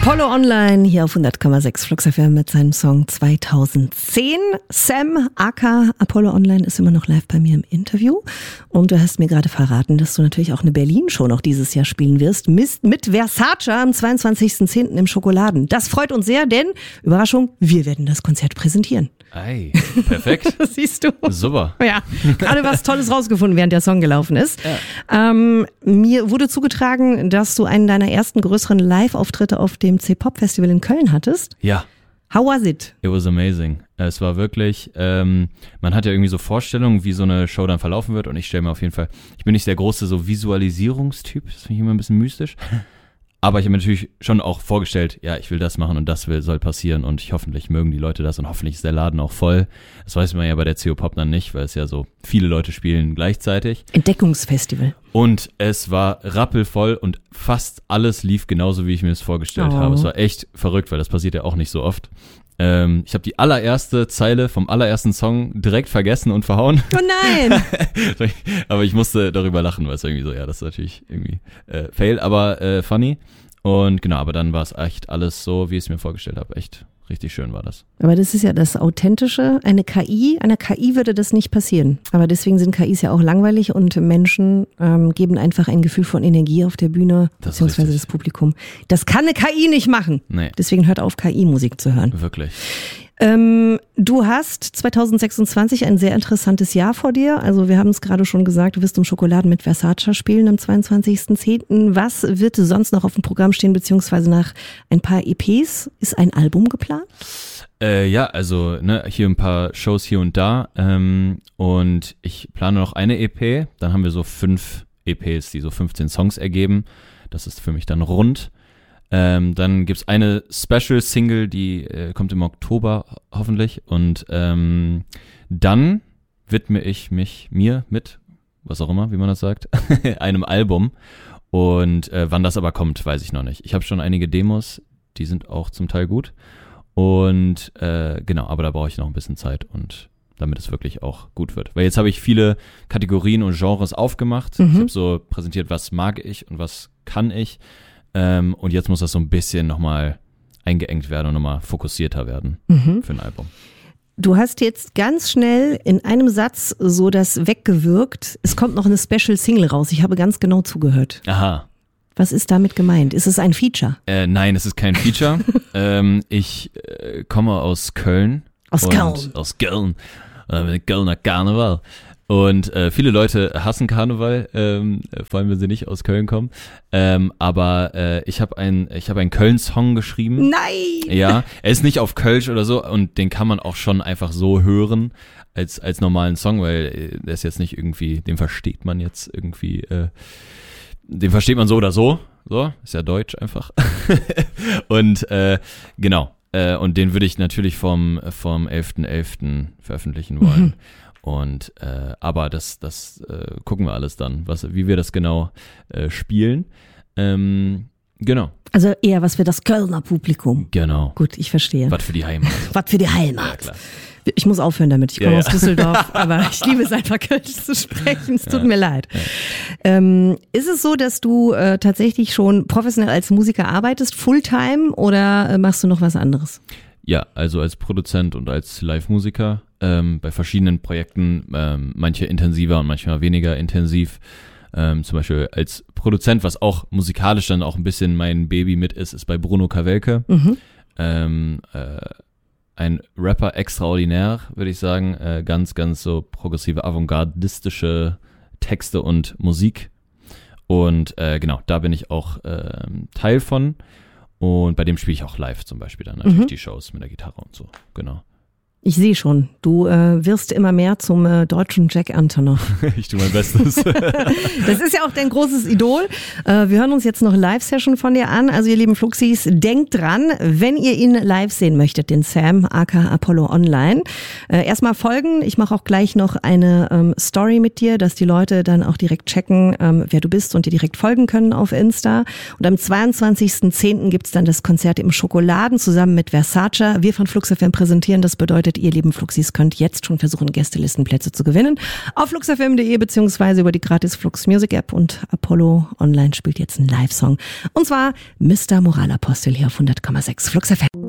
Apollo Online hier auf 100,6 Flux FM mit seinem Song 2010. Sam aka Apollo Online ist immer noch live bei mir im Interview und du hast mir gerade verraten, dass du natürlich auch eine Berlin-Show noch dieses Jahr spielen wirst mit Versace am 22.10. im Schokoladen. Das freut uns sehr, denn, Überraschung, wir werden das Konzert präsentieren. Ei, perfekt. Siehst du? Super. Ja, gerade was Tolles rausgefunden, während der Song gelaufen ist. Ja. Mir wurde zugetragen, dass du einen deiner ersten größeren Live-Auftritte auf dem C-Pop-Festival in Köln hattest. Ja. How was it? It was amazing. Es war wirklich, man hat ja irgendwie so Vorstellungen, wie so eine Show dann verlaufen wird und ich stelle mir auf jeden Fall, ich bin nicht der große so Visualisierungstyp, das finde ich immer ein bisschen mystisch. Aber ich habe mir natürlich schon auch vorgestellt, ja, ich will das machen und das soll passieren und hoffentlich mögen die Leute das und hoffentlich ist der Laden auch voll. Das weiß man ja bei der CO Pop dann nicht, weil es ja so viele Leute spielen gleichzeitig. Entdeckungsfestival. Und es war rappelvoll und fast alles lief genauso, wie ich mir es vorgestellt habe. Es war echt verrückt, weil das passiert ja auch nicht so oft. Ich habe die allererste Zeile vom allerersten Song direkt vergessen und verhauen. Oh nein! Aber ich musste darüber lachen, weil es irgendwie so, ja, das ist natürlich irgendwie fail, aber funny. Und genau, aber dann war es echt alles so, wie ich es mir vorgestellt habe. Echt richtig schön war das. Aber das ist ja das Authentische. Einer KI würde das nicht passieren. Aber deswegen sind KIs ja auch langweilig und Menschen geben einfach ein Gefühl von Energie auf der Bühne, beziehungsweise das Publikum. Das kann eine KI nicht machen. Nee. Deswegen hört auf, KI-Musik zu hören. Wirklich. Du hast 2026 ein sehr interessantes Jahr vor dir. Also wir haben es gerade schon gesagt, du wirst im Schokoladen mit Versace spielen am 22.10. Was wird sonst noch auf dem Programm stehen, beziehungsweise nach ein paar EPs? Ist ein Album geplant? Ja, also hier ein paar Shows hier und da und ich plane noch eine EP. Dann haben wir so 5 EPs, die so 15 Songs ergeben. Das ist für mich dann rund. Dann gibt's eine Special-Single, die kommt im Oktober hoffentlich und dann widme ich mir mit, was auch immer, wie man das sagt, einem Album und wann das aber kommt, weiß ich noch nicht. Ich habe schon einige Demos, die sind auch zum Teil gut und genau, aber da brauche ich noch ein bisschen Zeit und damit es wirklich auch gut wird. Weil jetzt habe ich viele Kategorien und Genres aufgemacht. Ich habe so präsentiert, was mag ich und was kann ich. Und jetzt muss das so ein bisschen nochmal eingeengt werden und nochmal fokussierter werden für ein Album. Du hast jetzt ganz schnell in einem Satz so das weggewirkt. Es kommt noch eine Special-Single raus. Ich habe ganz genau zugehört. Aha. Was ist damit gemeint? Ist es ein Feature? Nein, es ist kein Feature. Ich komme aus Köln. Aus Köln. Kölner Karneval. Und viele Leute hassen Karneval, vor allem wenn sie nicht aus Köln kommen. Aber ich habe einen Köln-Song geschrieben. Nein! Ja, er ist nicht auf Kölsch oder so und den kann man auch schon einfach so hören als normalen Song, weil der ist jetzt nicht irgendwie, den versteht man jetzt irgendwie, den versteht man so oder so. So, ist ja Deutsch einfach. Und genau, und den würde ich natürlich vom 11.11. veröffentlichen wollen. Und aber das gucken wir alles dann, wie wir das genau spielen. Genau. Also eher was für das Kölner Publikum. Genau. Gut, ich verstehe. Was für die Heimat. Was für die Heimat. Ja, klar. Ich muss aufhören damit. Ich komme aus Düsseldorf, Ja. aber ich liebe es einfach, Kölsch zu sprechen. Es tut mir leid. Ja. Ist es so, dass du tatsächlich schon professionell als Musiker arbeitest, Fulltime, oder machst du noch was anderes? Ja, also als Produzent und als Live-Musiker bei verschiedenen Projekten, manche intensiver und manchmal weniger intensiv. Zum Beispiel als Produzent, was auch musikalisch dann auch ein bisschen mein Baby mit ist bei Bruno Kavelke. Ein Rapper extraordinär, würde ich sagen. Ganz, ganz so progressive, avantgardistische Texte und Musik. Und genau, da bin ich auch Teil von. Und bei dem spiele ich auch live zum Beispiel dann natürlich die Shows mit der Gitarre und so, genau. Ich sehe schon, du wirst immer mehr zum deutschen Jack Antonoff. Ich tue mein Bestes. Das ist ja auch dein großes Idol. Wir hören uns jetzt noch Live-Session von dir an. Also ihr lieben Fluxis, denkt dran, wenn ihr ihn live sehen möchtet, den Sam aka Apollo Online. Erstmal folgen. Ich mache auch gleich noch eine Story mit dir, dass die Leute dann auch direkt checken, wer du bist und dir direkt folgen können auf Insta. Und am 22.10. gibt's dann das Konzert im Schokoladen zusammen mit Versace. Wir von Flux FM präsentieren. Das bedeutet bedeutet, ihr lieben Fluxis könnt jetzt schon versuchen, Gästelistenplätze zu gewinnen. Auf fluxfm.de beziehungsweise über die gratis Flux Music App, und Apollo Online spielt jetzt einen Live-Song. Und zwar Mr. Moralapostel hier auf 100,6 Flux FM.